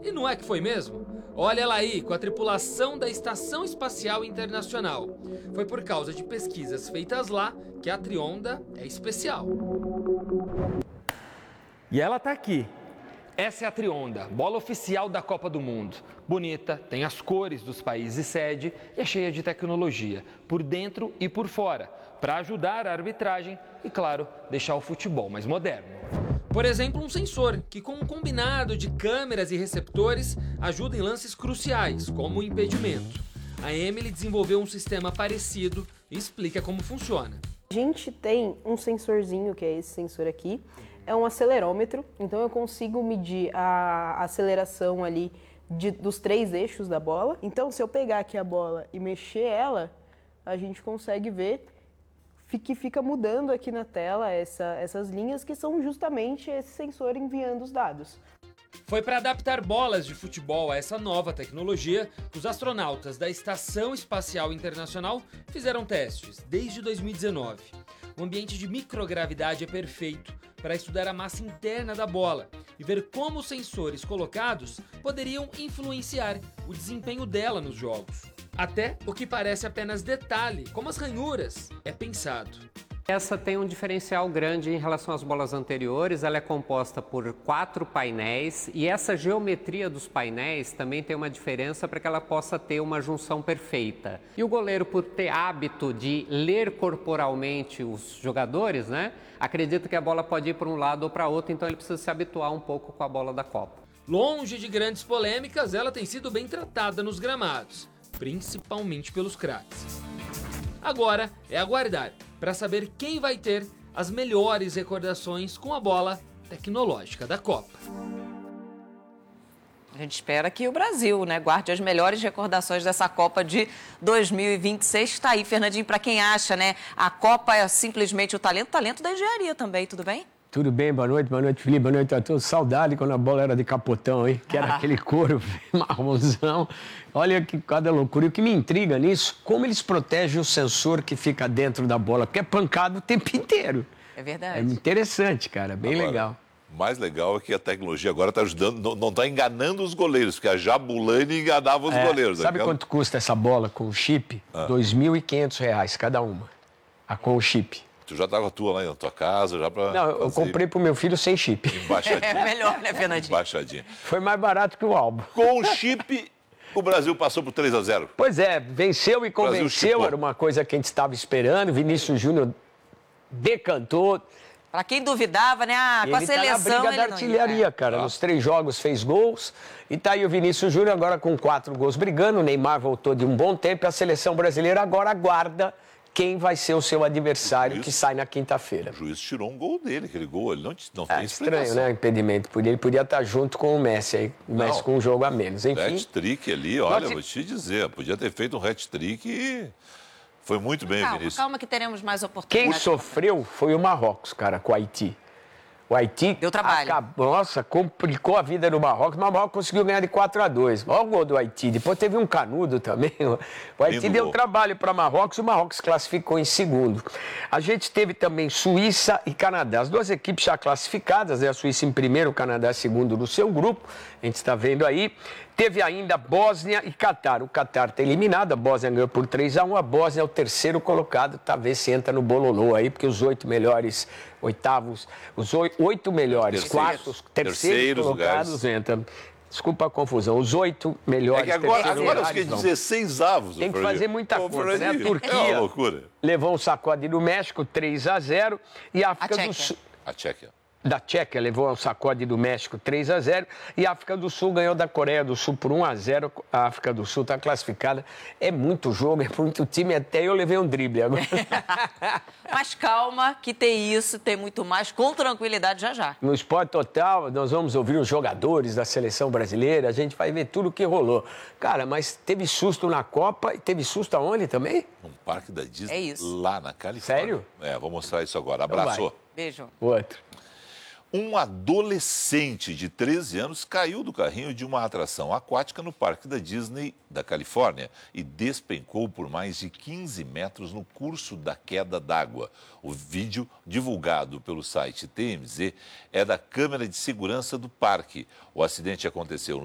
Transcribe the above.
E não é que foi mesmo? Olha ela aí, com a tripulação da Estação Espacial Internacional. Foi por causa de pesquisas feitas lá que a Trionda é especial. E ela tá aqui. Essa é a Trionda, bola oficial da Copa do Mundo. Bonita, tem as cores dos países sede e é cheia de tecnologia, por dentro e por fora, para ajudar a arbitragem e, claro, deixar o futebol mais moderno. Por exemplo, um sensor que, com um combinado de câmeras e receptores, ajuda em lances cruciais, como o impedimento. A Emily desenvolveu um sistema parecido e explica como funciona. A gente tem um sensorzinho, que é esse sensor aqui, é um acelerômetro, então eu consigo medir a aceleração ali dos 3 eixos da bola. Então, se eu pegar aqui a bola e mexer ela, a gente consegue ver que fica mudando aqui na tela essas linhas que são justamente esse sensor enviando os dados. Foi para adaptar bolas de futebol a essa nova tecnologia que os astronautas da Estação Espacial Internacional fizeram testes desde 2019. O ambiente de microgravidade é perfeito para estudar a massa interna da bola e ver como os sensores colocados poderiam influenciar o desempenho dela nos jogos. Até o que parece apenas detalhe, como as ranhuras, é pensado. Essa tem um diferencial grande em relação às bolas anteriores, ela é composta por 4 painéis e essa geometria dos painéis também tem uma diferença para que ela possa ter uma junção perfeita. E o goleiro, por ter hábito de ler corporalmente os jogadores, acredita que a bola pode ir para um lado ou para outro, então ele precisa se habituar um pouco com a bola da Copa. Longe de grandes polêmicas, ela tem sido bem tratada nos gramados, principalmente pelos craques. Agora é aguardar para saber quem vai ter as melhores recordações com a bola tecnológica da Copa. A gente espera que o Brasil, guarde as melhores recordações dessa Copa de 2026. Está aí, Fernandinho, para quem acha, a Copa é simplesmente o talento da engenharia também, tudo bem? Tudo bem, boa noite, Felipe, boa noite a todos. Saudade quando a bola era de capotão, hein? Que era aquele couro marronzão. Olha que cada loucura. E o que me intriga nisso, como eles protegem o sensor que fica dentro da bola, porque é pancado o tempo inteiro. É verdade. É interessante, cara, bem legal. O mais legal é que a tecnologia agora está ajudando, não está enganando os goleiros, porque a Jabulani enganava os goleiros. Sabe quanto custa essa bola com o chip? R$ 2.500 cada uma, com o chip. Tu já tá com a tua lá na tua casa, já para... Não, eu comprei pro meu filho sem chip. Embaixadinha. É melhor, Fernandinho? Embaixadinha. Foi mais barato que o álbum. Com o chip, o Brasil passou por 3-0. Pois é, venceu e convenceu, era uma coisa que a gente estava esperando. Vinícius Júnior decantou. Para quem duvidava, com a seleção... Ele tá na briga da artilharia, cara. Nos 3 jogos fez gols. E tá aí o Vinícius Júnior agora com 4 gols brigando. O Neymar voltou de um bom tempo. E a seleção brasileira agora aguarda quem vai ser o seu adversário que sai na quinta-feira. O juiz tirou um gol dele, aquele gol, ele não tem explicação. Estranho, né, o impedimento. Ele podia estar junto com o Messi, aí, o Messi com um jogo a menos. Enfim, hat-trick ali, olha, vou te dizer, podia ter feito um hat-trick e foi muito bem, Vinícius. Calma que teremos mais oportunidades. Quem sofreu foi o Marrocos, cara, com o Haiti. O Haiti deu trabalho. Complicou a vida do Marrocos, mas o Marrocos conseguiu ganhar de 4-2. Olha o gol do Haiti. Depois teve um canudo também. O Haiti deu trabalho para Marrocos e o Marrocos classificou em segundo. A gente teve também Suíça e Canadá. As 2 equipes já classificadas, a Suíça em primeiro, o Canadá em segundo no seu grupo. A gente está vendo aí. Teve ainda Bósnia e Catar. O Catar está eliminado, a Bósnia ganhou por 3-1. A Bósnia é o 3º colocado, talvez se entra no bololô aí, porque os 8 melhores, oitavos, os 8 melhores, quartos, terceiros colocados entram. Desculpa a confusão, os 8 melhores. É que agora os 16 avos. Tem que fazer muita conta, né? A Turquia levou um sacode do México, 3-0, e a África do Sul... A Tchequia. Da Tchequia levou um sacode do México 3-0 e a África do Sul ganhou da Coreia do Sul por 1-0. A África do Sul está classificada. É muito jogo, é muito time, até eu levei um drible agora. Mas calma, que tem isso, tem muito mais, com tranquilidade já. No Esporte Total, nós vamos ouvir os jogadores da seleção brasileira, a gente vai ver tudo o que rolou. Cara, mas teve susto na Copa e teve susto aonde também? No Parque da Disney, é isso. Lá na Califórnia. Sério? Vou mostrar isso agora. Abraço. Beijo. Outro. Um adolescente de 13 anos caiu do carrinho de uma atração aquática no Parque da Disney da Califórnia e despencou por mais de 15 metros no curso da queda d'água. O vídeo, divulgado pelo site TMZ, é da câmera de segurança do parque. O acidente aconteceu